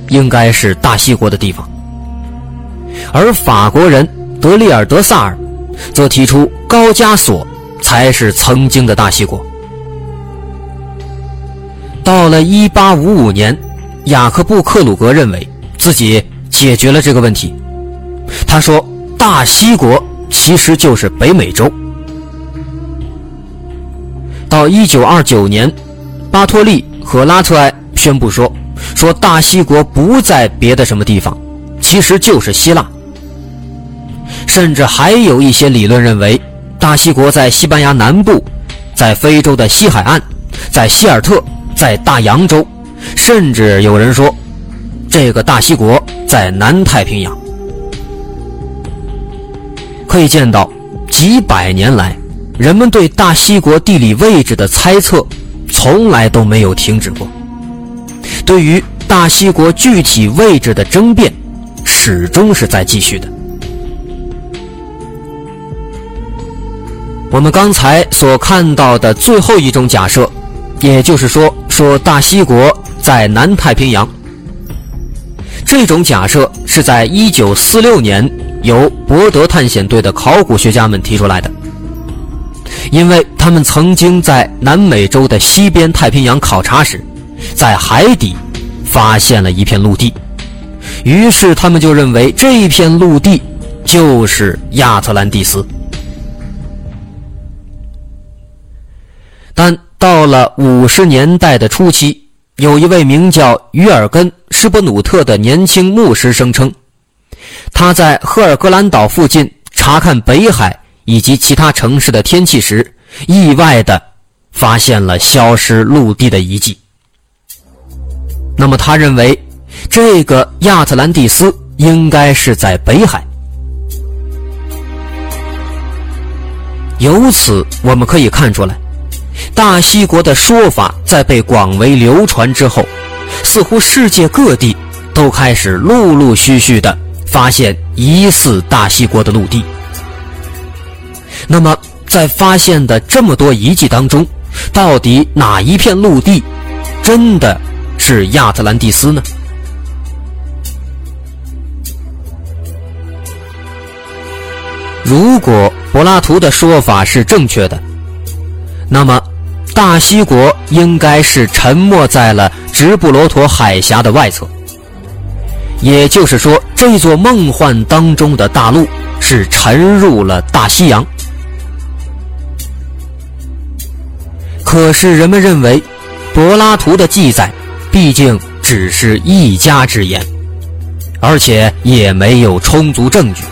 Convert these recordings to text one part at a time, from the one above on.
应该是大西国的地方，而法国人德利尔德萨尔则提出高加索才是曾经的大西国。到了1855年，雅克布克鲁格认为自己解决了这个问题。他说大西国其实就是北美洲。到1929年，巴托利和拉特埃宣布说大西国不在别的什么地方，其实就是希腊。甚至还有一些理论认为大西国在西班牙南部，在非洲的西海岸，在希尔特，在大洋洲，甚至有人说这个大西国在南太平洋。可以见到几百年来人们对大西国地理位置的猜测从来都没有停止过，对于大西国具体位置的争辩始终是在继续的。我们刚才所看到的最后一种假设，也就是说大西国在南太平洋，这种假设是在1946年由博德探险队的考古学家们提出来的。因为他们曾经在南美洲的西边太平洋考察时，在海底发现了一片陆地，于是他们就认为这片陆地就是亚特兰蒂斯。但到了50年代的初期，有一位名叫于尔根·施伯努特的年轻牧师声称，他在赫尔格兰岛附近查看北海以及其他城市的天气时，意外地发现了消失陆地的遗迹。那么他认为这个亚特兰蒂斯应该是在北海。由此我们可以看出来，大西国的说法在被广为流传之后，似乎世界各地都开始陆陆续续地发现疑似大西国的陆地。那么在发现的这么多遗迹当中，到底哪一片陆地真的是亚特兰蒂斯呢？如果柏拉图的说法是正确的，那么大西国应该是沉没在了直布罗陀海峡的外侧，也就是说这座梦幻当中的大陆是沉入了大西洋。可是人们认为柏拉图的记载毕竟只是一家之言，而且也没有充足证据。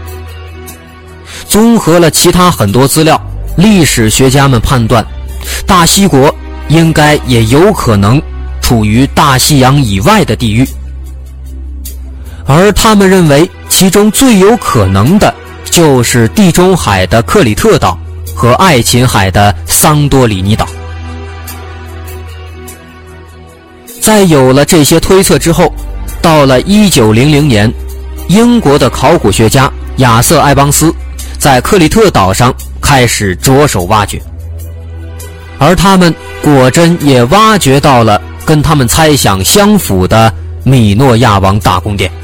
综合了其他很多资料，历史学家们判断大西国应该也有可能处于大西洋以外的地域，而他们认为其中最有可能的就是地中海的克里特岛和爱琴海的桑多里尼岛。在有了这些推测之后，到了1900年，英国的考古学家亚瑟·埃邦斯在克里特岛上开始着手挖掘，而他们果真也挖掘到了跟他们猜想相符的米诺亚王大宫殿。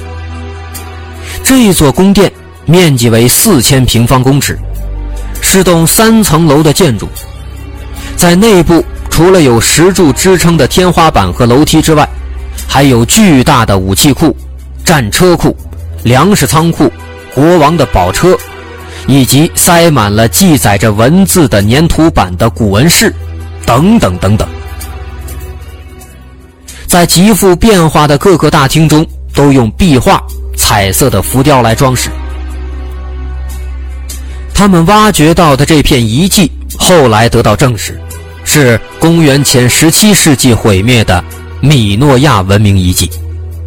这座宫殿面积为4000平方公尺，是栋3层楼的建筑。在内部除了有石柱支撑的天花板和楼梯之外，还有巨大的武器库、战车库、粮食仓库、国王的宝车，以及塞满了记载着文字的粘土板的古文室等等等等。在极富变化的各个大厅中，都用壁画、彩色的浮雕来装饰。他们挖掘到的这片遗迹后来得到证实，是公元前17世纪毁灭的米诺亚文明遗迹。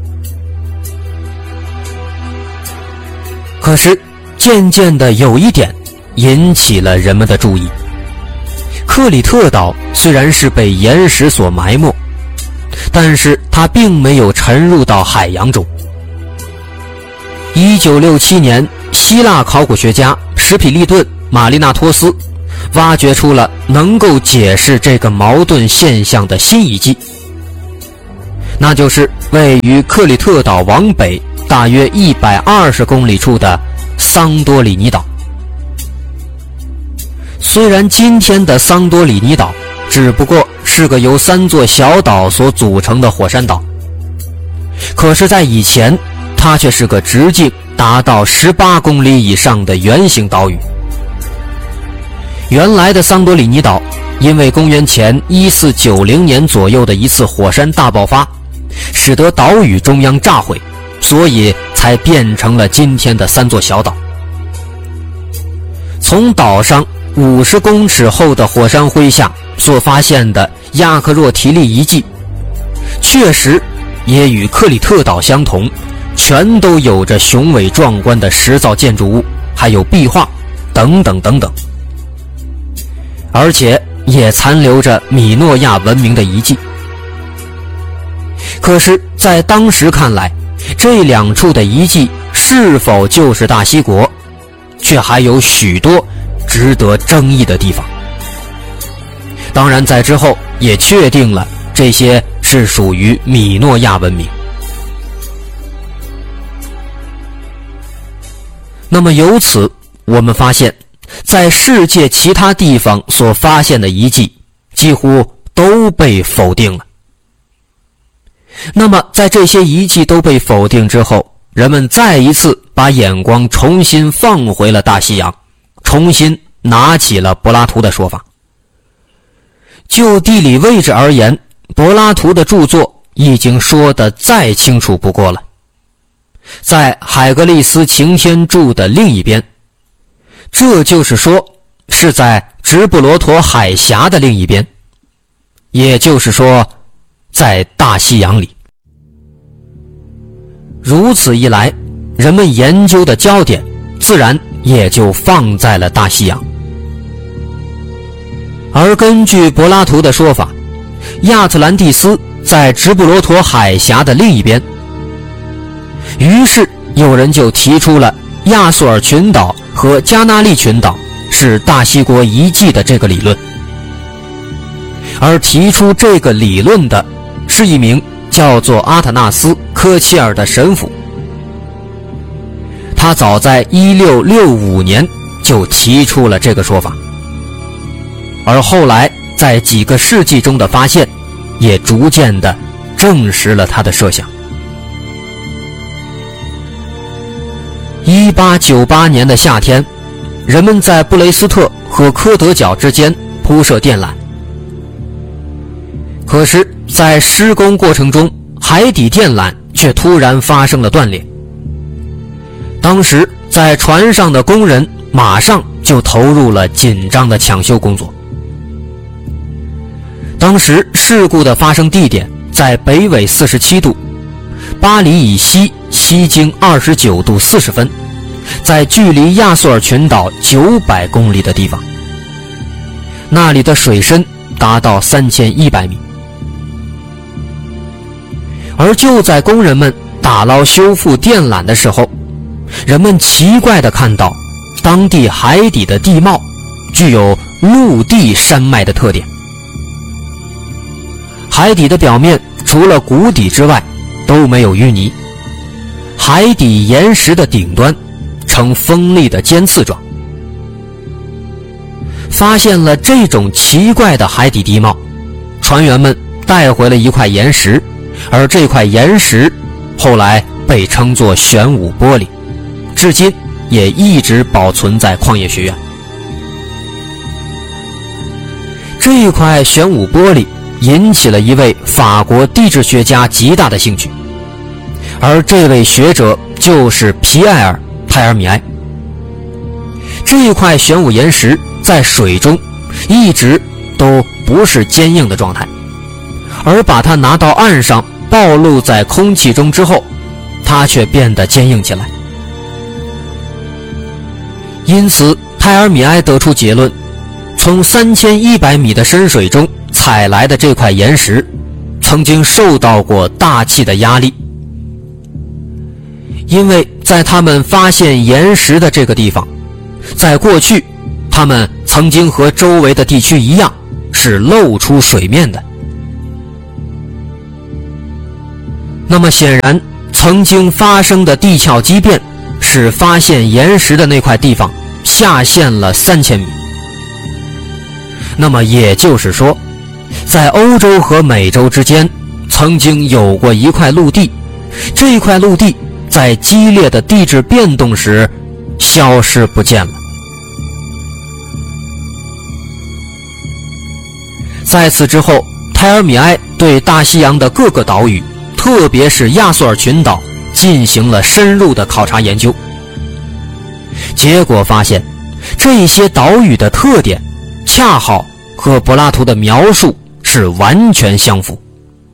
可是渐渐的有一点引起了人们的注意，克里特岛虽然是被岩石所埋没，但是它并没有沉入到海洋中。1967年，希腊考古学家史匹利顿·马利纳托斯挖掘出了能够解释这个矛盾现象的新遗迹。 那就是位于克里特岛往北大约120公里处的桑多里尼岛。虽然今天的桑多里尼岛只不过是个由3座小岛所组成的火山岛，可是在以前它却是个直径达到18公里以上的圆形岛屿。原来的桑多里尼岛因为公元前1490年左右的一次火山大爆发，使得岛屿中央炸毁，所以才变成了今天的3座小岛。从岛上50公尺厚的火山灰下所发现的亚克若提利遗迹，确实也与克里特岛相同，全都有着雄伟壮观的石造建筑物，还有壁画等等等等，而且也残留着米诺亚文明的遗迹。可是在当时看来，这2处的遗迹是否就是大西国，却还有许多值得争议的地方。当然在之后也确定了这些是属于米诺亚文明。那么由此我们发现，在世界其他地方所发现的遗迹几乎都被否定了。那么在这些遗迹都被否定之后，人们再一次把眼光重新放回了大西洋，重新拿起了柏拉图的说法。就地理位置而言，柏拉图的著作已经说得再清楚不过了。在海格力斯擎天柱的另一边，这就是说是在直布罗陀海峡的另一边，也就是说在大西洋里。如此一来，人们研究的焦点自然也就放在了大西洋。而根据柏拉图的说法，亚特兰蒂斯在直布罗陀海峡的另一边，于是有人就提出了亚速尔群岛和加那利群岛是大西国遗迹的这个理论。而提出这个理论的是一名叫做阿塔纳斯·科切尔的神父，他早在1665年就提出了这个说法，而后来在几个世纪中的发现也逐渐地证实了他的设想。1898年的夏天，人们在布雷斯特和科德角之间铺设电缆，可是在施工过程中，海底电缆却突然发生了断裂。当时在船上的工人马上就投入了紧张的抢修工作。当时事故的发生地点在北纬47度，巴黎以西西经29度40分，在距离亚速尔群岛900公里的地方，那里的水深达到3100米。而就在工人们打捞修复电缆的时候，人们奇怪地看到当地海底的地貌具有陆地山脉的特点。海底的表面除了谷底之外都没有淤泥，海底岩石的顶端呈锋利的尖刺状。发现了这种奇怪的海底地貌，船员们带回了一块岩石，而这块岩石后来被称作玄武玻璃，至今也一直保存在矿业学院。这块玄武玻璃引起了一位法国地质学家极大的兴趣，而这位学者就是皮埃尔·泰尔米埃。这块玄武岩石在水中一直都不是坚硬的状态，而把它拿到岸上暴露在空气中之后，它却变得坚硬起来。因此泰尔米埃得出结论，从3100米的深水中采来的这块岩石曾经受到过大气的压力，因为在他们发现岩石的这个地方，在过去他们曾经和周围的地区一样是露出水面的。 那么显然，曾经发生的地壳畸变使发现岩石的那块地方下陷了3000米。那么也就是说，在欧洲和美洲之间曾经有过一块陆地，这块陆地在激烈的地质变动时消失不见了。在此之后，泰尔米埃对大西洋的各个岛屿，特别是亚速尔群岛进行了深入的考察研究。结果发现，这些岛屿的特点恰好和柏拉图的描述是完全相符。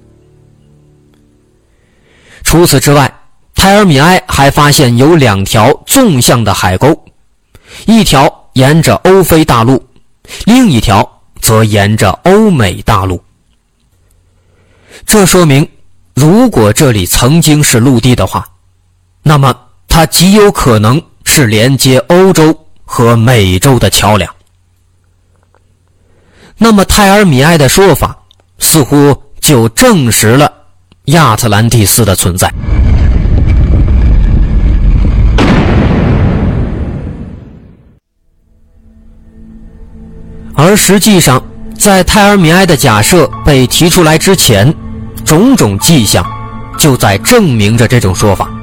除此之外，泰尔米埃还发现有2条纵向的海沟，一条沿着欧非大陆，另一条则沿着欧美大陆。这说明，如果这里曾经是陆地的话，那么它极有可能是连接欧洲和美洲的桥梁。那么泰尔米埃的说法似乎就证实了亚特兰蒂斯的存在。而实际上，在泰尔米埃的假设被提出来之前，种种迹象就在证明着这种说法。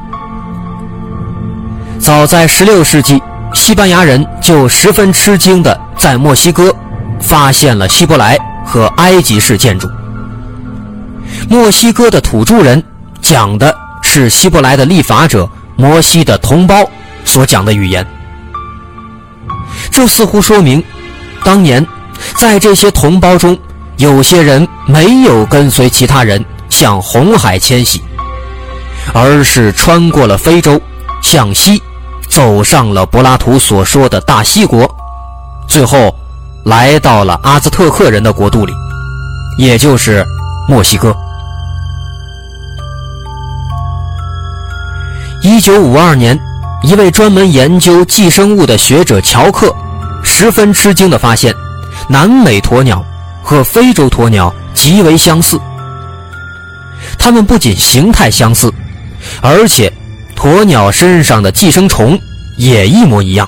早在16世纪，西班牙人就十分吃惊地在墨西哥发现了希伯来和埃及式建筑。墨西哥的土著人讲的是希伯来的立法者摩西的同胞所讲的语言。这似乎说明，当年在这些同胞中，有些人没有跟随其他人向红海迁徙，而是穿过了非洲，向西走上了柏拉图所说的大西国，最后来到了阿兹特克人的国度里，也就是墨西哥。1952年，一位专门研究寄生物的学者乔克十分吃惊地发现，南美鸵鸟和非洲鸵鸟极为相似。它们不仅形态相似，而且鸵鸟身上的寄生虫也一模一样。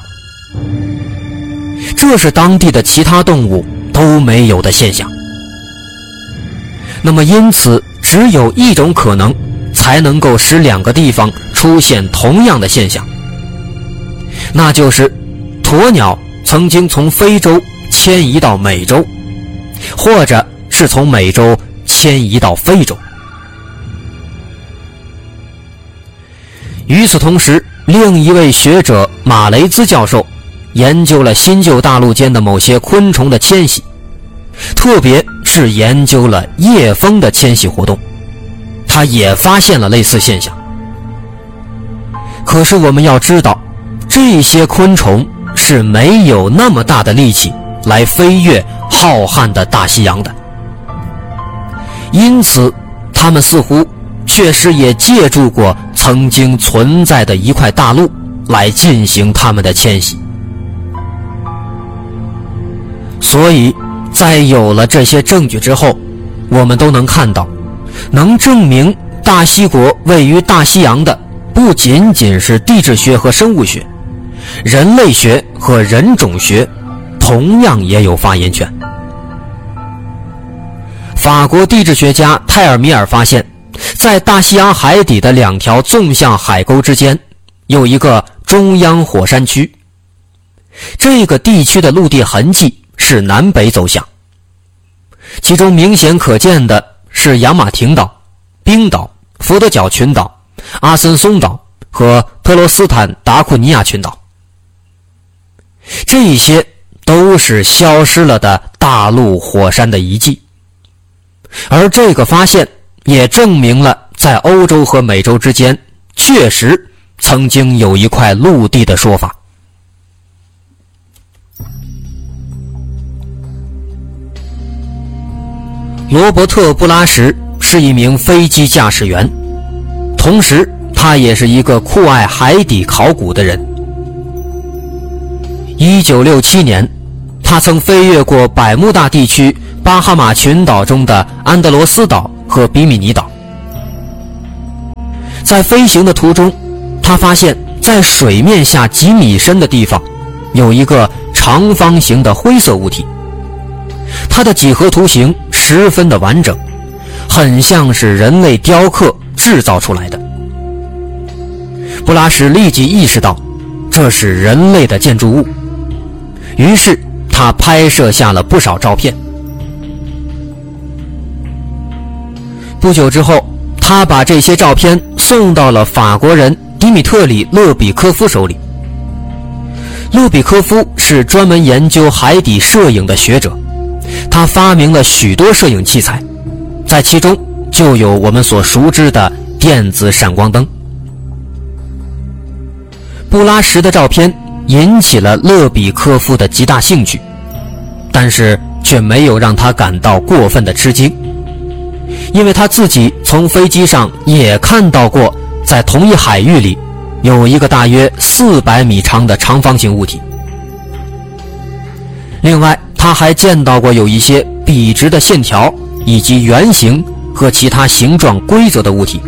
这是当地的其他动物都没有的现象。那么因此，只有一种可能才能够使2个地方出现同样的现象，那就是鸵鸟曾经从非洲迁移到美洲，或者是从美洲迁移到非洲。与此同时，另一位学者马雷兹教授研究了新旧大陆间的某些昆虫的迁徙，特别是研究了夜蜂的迁徙活动，他也发现了类似现象。可是我们要知道，这些昆虫是没有那么大的力气来飞越浩瀚的大西洋的，因此它们似乎确实也借助过曾经存在的一块大陆来进行它们的迁徙。所以在有了这些证据之后，我们都能看到，能证明大西国位于大西洋的不仅仅是地质学和生物学，人类学和人种学同样也有发言权。法国地质学家泰尔米尔发现，在大西洋海底的2条纵向海沟之间有一个中央火山区，这个地区的陆地痕迹是南北走向，其中明显可见的是扬马廷岛、冰岛、佛得角群岛、阿森松岛和特罗斯坦达库尼亚群岛。这些都是消失了的大陆火山的遗迹，而这个发现也证明了在欧洲和美洲之间确实曾经有一块陆地的说法。罗伯特·布拉什是一名飞机驾驶员，同时他也是一个酷爱海底考古的人。1967年，他曾飞越过百慕大地区巴哈马群岛中的安德罗斯岛和比米尼岛。 在飞行的途中，他发现在水面下几米深的地方有一个长方形的灰色物体，它的几何图形十分的完整，很像是人类雕刻制造出来的。布拉什立即意识到这是人类的建筑物，于是他拍摄下了不少照片。不久之后，他把这些照片送到了法国人迪米特里·勒比科夫手里。勒比科夫是专门研究海底摄影的学者，他发明了许多摄影器材，在其中就有我们所熟知的电子闪光灯。布拉什的照片引起了勒比科夫的极大兴趣，但是却没有让他感到过分的吃惊，因为他自己从飞机上也看到过，在同一海域里有一个大约400米长的长方形物体。另外，他还见到过有一些笔直的线条以及圆形和其他形状规则的物体。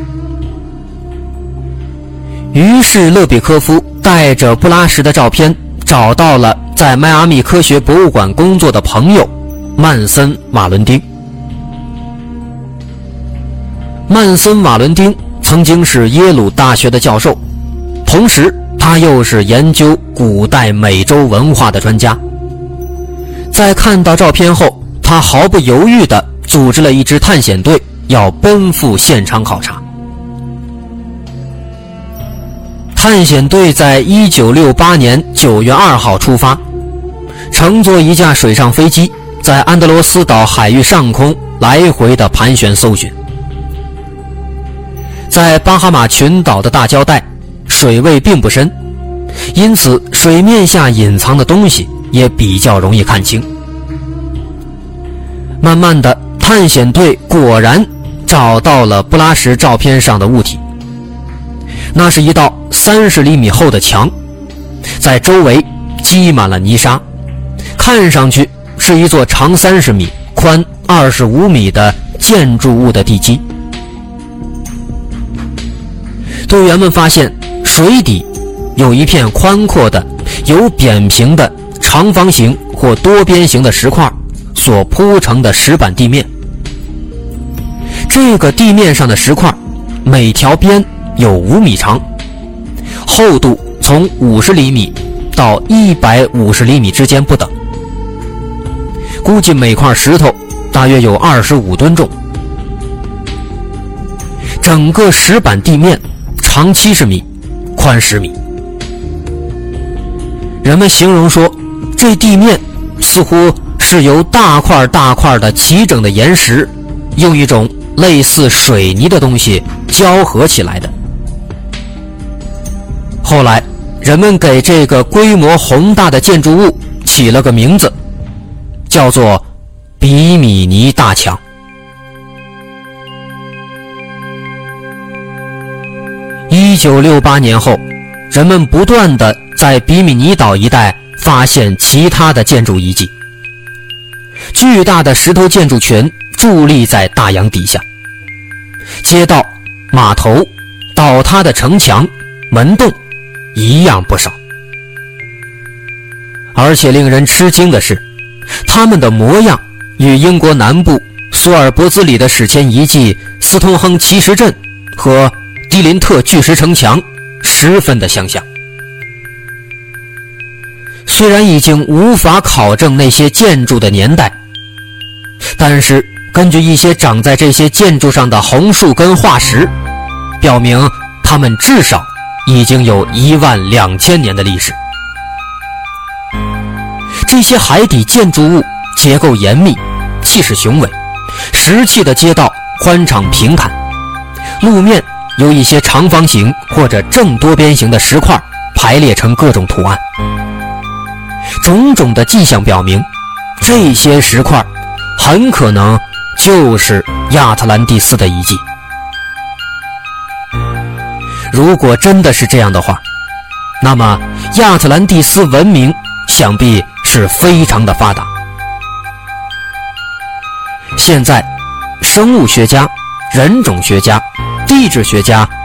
于是勒比科夫带着布拉什的照片找到了在迈阿密科学博物馆工作的朋友曼森·瓦伦丁。曼森·瓦伦丁曾经是耶鲁大学的教授，同时他又是研究古代美洲文化的专家。在看到照片后，他毫不犹豫地组织了一支探险队，要奔赴现场考察。探险队在1968年9月2号出发，乘坐一架水上飞机，在安德罗斯岛海域上空来回的盘旋搜寻。在巴哈马群岛的大礁带，水位并不深，因此水面下隐藏的东西也比较容易看清。慢慢的，探险队果然找到了布拉什照片上的物体，那是一道30厘米厚的墙，在周围积满了泥沙，看上去是一座长30米、宽25米的建筑物的地基。队员们发现水底有一片宽阔的、由扁平的长方形或多边形的石块所铺成的石板地面。这个地面上的石块每条边有5米长，厚度从50厘米到150厘米之间不等，估计每块石头大约有25吨重。整个石板地面长70米，宽10米。人们形容说，这地面似乎是由大块大块的齐整的岩石用一种类似水泥的东西交合起来的。后来人们给这个规模宏大的建筑物起了个名字，叫做比米尼大墙。1968年后，人们不断地在比米尼岛一带发现其他的建筑遗迹。巨大的石头建筑群伫立在大洋底下，街道、码头、倒塌的城墙、门洞一样不少。而且令人吃惊的是，它们的模样与英国南部索尔伯兹里的史前遗迹斯通亨奇石阵和迪林特巨石城墙十分的相像。虽然已经无法考证那些建筑的年代，但是根据一些长在这些建筑上的红树根化石，表明它们至少已经有12000年的历史。这些海底建筑物结构严密，气势雄伟，石砌的街道宽敞平坦，路面由一些长方形或者正多边形的石块排列成各种图案。种种的迹象表明，这些石块很可能就是亚特兰蒂斯的遗迹。如果真的是这样的话，那么亚特兰蒂斯文明想必是非常的发达。现在，生物学家、人种学家、地质学家